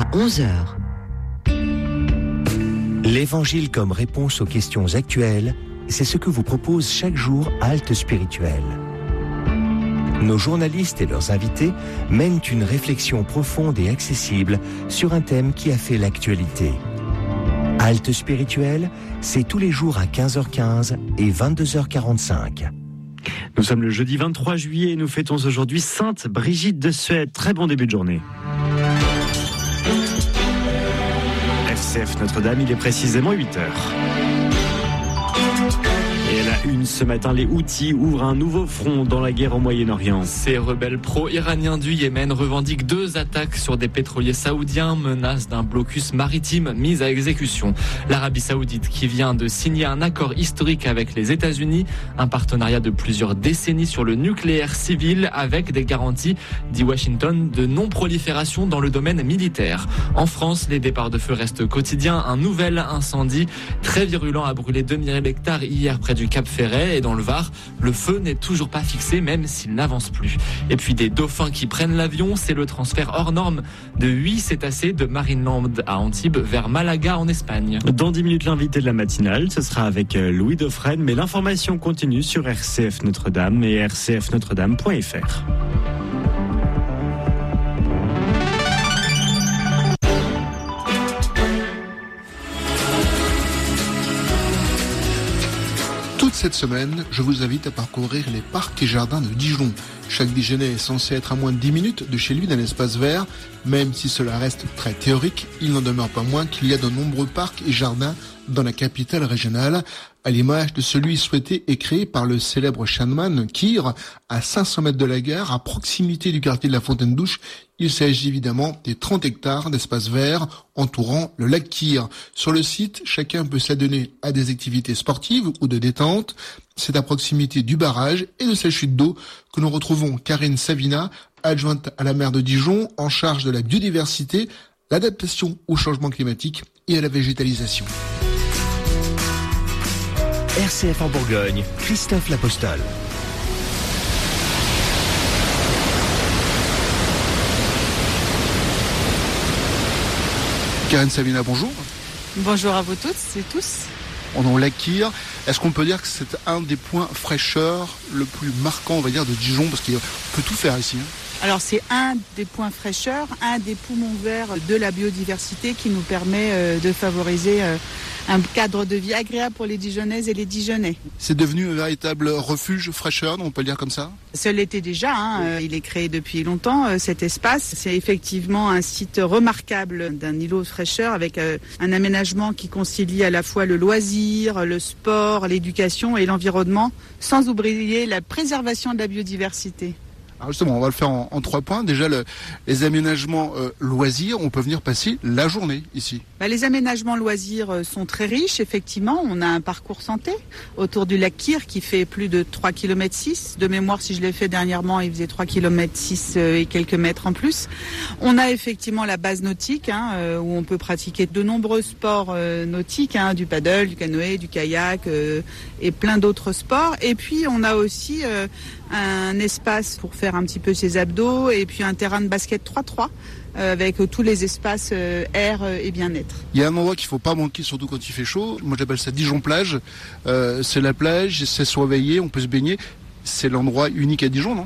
11h. L'Évangile comme réponse aux questions actuelles, c'est ce que vous propose chaque jour Halte Spirituelle. Nos journalistes et leurs invités mènent une réflexion profonde et accessible sur un thème qui a fait l'actualité. Halte Spirituelle, c'est tous les jours à 15h15 et 22h45. Nous sommes le jeudi 23 juillet et nous fêtons aujourd'hui Sainte Brigitte de Suède. Très bon début de journée. RCF Notre-Dame, il est précisément 8h. Et à la une ce matin, les Houthis ouvrent un nouveau front dans la guerre au Moyen-Orient. Ces rebelles pro-iraniens du Yémen revendiquent 2 attaques sur des pétroliers saoudiens, menacent d'un blocus maritime mis à exécution. L'Arabie Saoudite qui vient de signer un accord historique avec les États-Unis, un partenariat de plusieurs décennies sur le nucléaire civil avec des garanties, dit Washington, de non-prolifération dans le domaine militaire. En France, les départs de feu restent quotidiens. Un nouvel incendie très virulent a brûlé 2000 hectares hier près du Cap Ferret et dans le Var, le feu n'est toujours pas fixé même s'il n'avance plus. Et puis des dauphins qui prennent l'avion, c'est le transfert hors norme de 8 cétacés de Marineland à Antibes vers Malaga en Espagne. Dans 10 minutes, l'invité de la matinale, ce sera avec Louis Dauphren, mais l'information continue sur RCF Notre-Dame et rcfnotredame.fr. Cette semaine, je vous invite à parcourir les parcs et jardins de Dijon. Chaque Dijonnais est censé être à moins de 10 minutes de chez lui d'un espace vert. Même si cela reste très théorique, il n'en demeure pas moins qu'il y a de nombreux parcs et jardins dans la capitale régionale, à l'image de celui souhaité et créé par le célèbre chanoine Kyr, à 500 mètres de la gare, à proximité du quartier de la Fontaine-Douche. Il s'agit évidemment des 30 hectares d'espace vert entourant le lac Kyr. Sur le site, chacun peut s'adonner à des activités sportives ou de détente. C'est à proximité du barrage et de sa chute d'eau que nous retrouvons Karine Savina, adjointe à la maire de Dijon, en charge de la biodiversité, l'adaptation au changement climatique et à la végétalisation. RCF en Bourgogne, Christophe L'Apostole. Karine Savina, bonjour. Bonjour à vous toutes et tous. On est au lac Kyr. Est-ce qu'on peut dire que c'est un des points fraîcheur le plus marquant, on va dire, de Dijon, parce qu'on peut tout faire ici, hein? Alors c'est un des points fraîcheurs, un des poumons verts de la biodiversité qui nous permet de favoriser un cadre de vie agréable pour les Dijonnaises et les Dijonnais. C'est devenu un véritable refuge fraîcheur, on peut le dire comme ça? Ça l'était déjà, il est créé depuis longtemps, cet espace. C'est effectivement un site remarquable d'un îlot de fraîcheur avec un aménagement qui concilie à la fois le loisir, le sport, l'éducation et l'environnement, sans oublier la préservation de la biodiversité. Alors justement, on va le faire en 3 points. Déjà, les aménagements loisirs, on peut venir passer la journée ici. Les aménagements loisirs sont très riches, effectivement. On a un parcours santé autour du lac Kyr qui fait plus de 3,6 km. De mémoire, si je l'ai fait dernièrement, il faisait 3,6 km et quelques mètres en plus. On a effectivement la base nautique où on peut pratiquer de nombreux sports nautiques, du paddle, du canoë, du kayak et plein d'autres sports. Et puis, on a aussi un espace pour faire un petit peu ses abdos et puis un terrain de basket 3-3 avec tous les espaces air et bien-être. Il y a un endroit qu'il ne faut pas manquer, surtout quand il fait chaud. Moi j'appelle ça Dijon plage. C'est la plage, c'est surveillé, on peut se baigner. C'est l'endroit unique à Dijon, non ?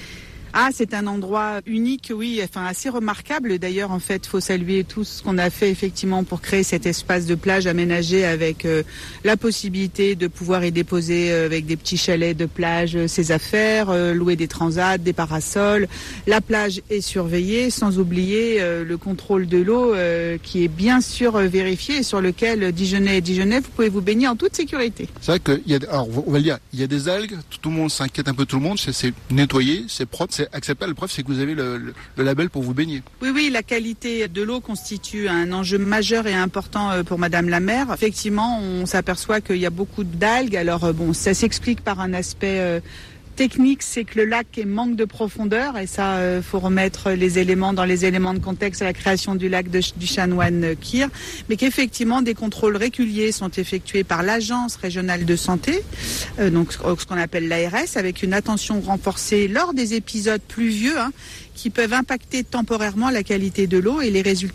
C'est un endroit unique, oui, assez remarquable. D'ailleurs, en fait, faut saluer tout ce qu'on a fait effectivement pour créer cet espace de plage aménagé avec la possibilité de pouvoir y déposer avec des petits chalets de plage ses affaires, louer des transats, des parasols. La plage est surveillée, sans oublier le contrôle de l'eau qui est bien sûr vérifié et sur lequel Dijonnais et Dijonnais, vous pouvez vous baigner en toute sécurité. C'est vrai qu'il y a, alors on va le dire, il y a des algues, tout le monde s'inquiète un peu, tout le monde, c'est nettoyé, c'est propre, c'est acceptable. La preuve, c'est que vous avez le label pour vous baigner. Oui, la qualité de l'eau constitue un enjeu majeur et important pour Madame la maire. Effectivement, on s'aperçoit qu'il y a beaucoup d'algues. Alors ça s'explique par un aspect technique, c'est que le lac manque de profondeur et ça, faut remettre les éléments dans les éléments de contexte à la création du lac du chanoine Kyr, mais qu'effectivement des contrôles réguliers sont effectués par l'agence régionale de santé, donc ce qu'on appelle l'ARS, avec une attention renforcée lors des épisodes pluvieux qui peuvent impacter temporairement la qualité de l'eau et les résultats